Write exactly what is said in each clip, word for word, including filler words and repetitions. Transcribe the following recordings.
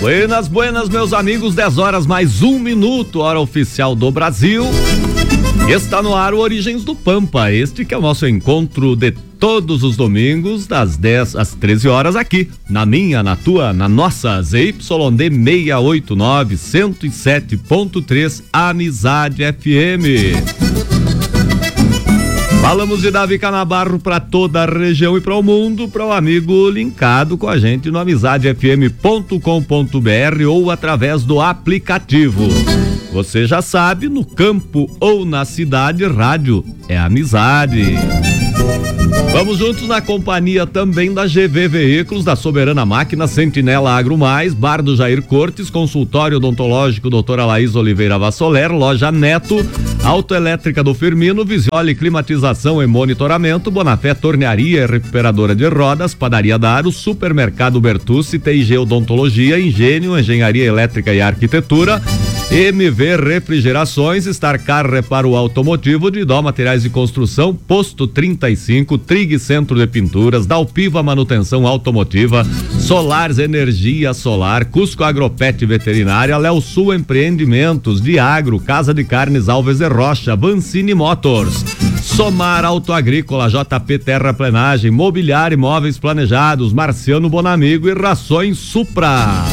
Buenas, buenas, meus amigos, dez horas mais um minuto, hora oficial do Brasil. Está no ar o Origens do Pampa, este que é o nosso encontro de todos os domingos, das dez às treze horas, aqui, na minha, na tua, na nossa Z Y D seiscentos e oitenta e nove, cento e sete ponto três, Amizade F M. Falamos de Davi Canabarro para toda a região e para o mundo, para o amigo linkado com a gente no amizade f m ponto com ponto b r ou através do aplicativo. Você já sabe, no campo ou na cidade, rádio é amizade. Vamos juntos na companhia também da G V Veículos, da Soberana Máquina, Sentinela Agro Mais, Bar do Jair Cortes, Consultório Odontológico doutora Laís Oliveira Vassoler, Loja Neto, Autoelétrica do Firmino, Visiole Climatização e Monitoramento, Bonafé Tornearia e Recuperadora de Rodas, Padaria Daro, Supermercado Bertucci, T I G Odontologia, Engenho, Engenharia Elétrica e Arquitetura, M V Refrigerações, Starcar Reparo Automotivo, Didó Materiais de Construção, Posto trinta e cinco, Trig Centro de Pinturas, Dalpiva Manutenção Automotiva, Solares Energia Solar, Cusco Agropet Veterinária, Léo Sul Empreendimentos, Diagro, Casa de Carnes Alves de Rocha, Vancini Motors, Somar Autoagrícola, J P Terraplenagem, Mobiliário Imóveis Planejados, Marciano Bonamigo e Rações Supra.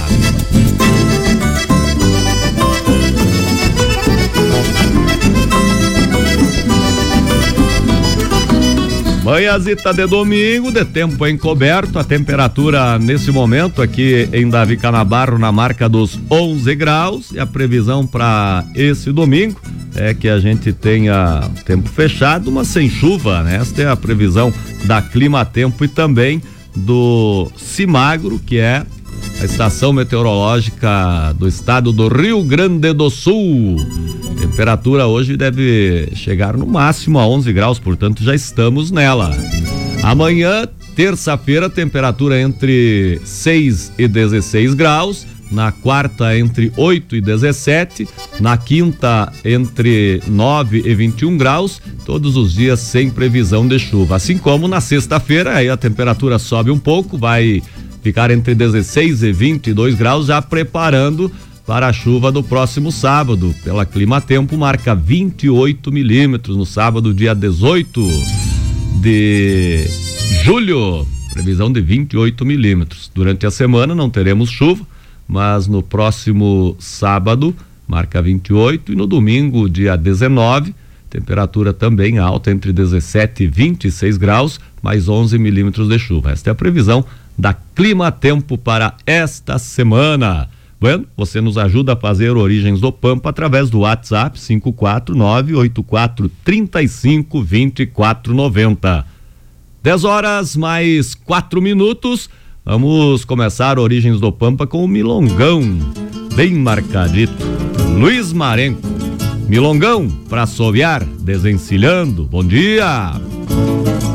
Manhãzita de domingo, de tempo encoberto, a temperatura nesse momento aqui em Davi Canabarro na marca dos onze graus, e a previsão para esse domingo é que a gente tenha tempo fechado, mas sem chuva, né? Esta é a previsão da Clima Tempo e também do Cimagro, que é a estação meteorológica do estado do Rio Grande do Sul. Temperatura hoje deve chegar no máximo a onze graus, portanto já estamos nela. Amanhã, terça-feira, temperatura entre seis e dezesseis graus. Na quarta, entre oito e dezessete. Na quinta, entre nove e vinte e um graus. Todos os dias sem previsão de chuva. Assim como na sexta-feira, aí a temperatura sobe um pouco, vai ficar entre dezesseis e vinte e dois graus, já preparando para a chuva do próximo sábado. Pela Clima Tempo, marca vinte e oito milímetros no sábado, dia dezoito de julho. Previsão de vinte e oito milímetros. Durante a semana não teremos chuva, mas no próximo sábado marca vinte e oito, e no domingo, dia dezenove, temperatura também alta, entre dezessete e vinte e seis graus, mais onze milímetros de chuva. Esta é a previsão da Clima Tempo para esta semana. Bueno, você nos ajuda a fazer Origens do Pampa através do WhatsApp cinco quatro nove oito quatro três cinco dois quatro nove zero. dez horas mais quatro minutos. Vamos começar Origens do Pampa com o Milongão, bem marcadito. Luiz Marenco, Milongão pra assoviar, desencilhando. Bom dia!